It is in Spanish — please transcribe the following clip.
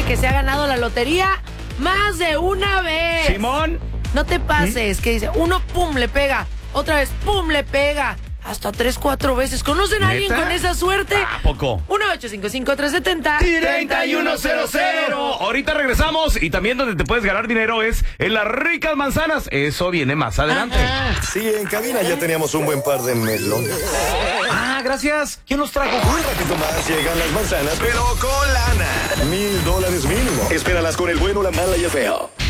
que se ha ganado la lotería más de una vez. Simón. No te pases, que dice, uno pum, le pega, otra vez pum, le pega. Hasta 3, 4 veces. ¿Conocen a alguien con esa suerte? ¿A poco? 1-855-370-3100. Ahorita regresamos y también donde te puedes ganar dinero es en las ricas manzanas. Eso viene más adelante. Sí, en cabina ya teníamos un buen par de melones. Ah, gracias. ¿Quién nos trajo? Un ratito más llegan las manzanas, pero con lana. $1,000 mínimo. Espéralas con el bueno, la mala y el feo.